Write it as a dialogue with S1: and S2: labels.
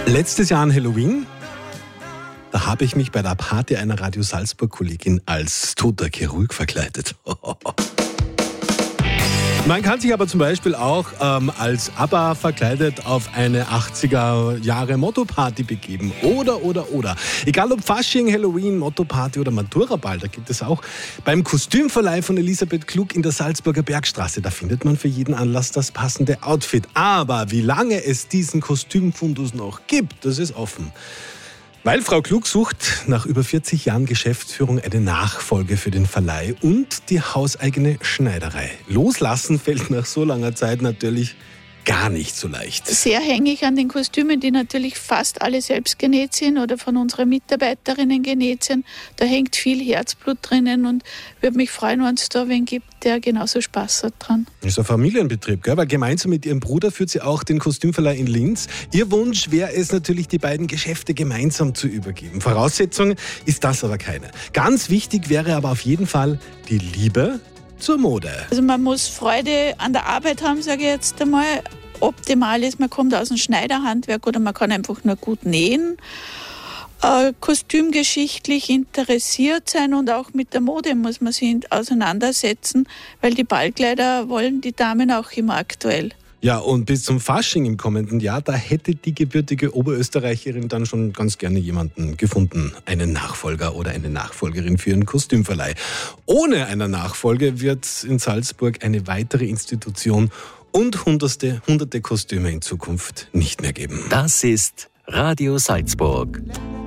S1: Letztes Jahr an Halloween, da habe ich mich bei der Party einer Radio Salzburg-Kollegin als toter Chirurg verkleidet. Man kann sich aber zum Beispiel auch als ABBA verkleidet auf eine 80er-Jahre-Motto-Party begeben. Oder. Egal ob Fasching, Halloween, Motto-Party oder Matura-Ball, da gibt es auch beim Kostümverleih von Elisabeth Klug in der Salzburger Bergstraße. Da findet man für jeden Anlass das passende Outfit. Aber wie lange es diesen Kostümfundus noch gibt, das ist offen. Weil Frau Klug sucht nach über 40 Jahren Geschäftsführung eine Nachfolge für den Verleih und die hauseigene Schneiderei. Loslassen fällt nach so langer Zeit natürlich gar nicht so leicht.
S2: Sehr hängig an den Kostümen, die natürlich fast alle selbst genäht sind oder von unseren Mitarbeiterinnen genäht sind. Da hängt viel Herzblut drinnen und würde mich freuen, wenn es da wen gibt, der genauso Spaß hat dran.
S1: Das ist ein Familienbetrieb, gell? Weil gemeinsam mit ihrem Bruder führt sie auch den Kostümverleih in Linz. Ihr Wunsch wäre es natürlich, die beiden Geschäfte gemeinsam zu übergeben. Voraussetzung ist das aber keine. Ganz wichtig wäre aber auf jeden Fall die Liebe zur Mode.
S2: Also man muss Freude an der Arbeit haben, sage ich jetzt einmal. Optimal ist, man kommt aus dem Schneiderhandwerk oder man kann einfach nur gut nähen. Kostümgeschichtlich interessiert sein und auch mit der Mode muss man sich auseinandersetzen, weil die Ballkleider wollen die Damen auch immer aktuell.
S1: Ja, und bis zum Fasching im kommenden Jahr, da hätte die gebürtige Oberösterreicherin dann schon ganz gerne jemanden gefunden. Einen Nachfolger oder eine Nachfolgerin für ihren Kostümverleih. Ohne eine Nachfolge wird es in Salzburg eine weitere Institution und hunderte Kostüme in Zukunft nicht mehr geben.
S3: Das ist Radio Salzburg.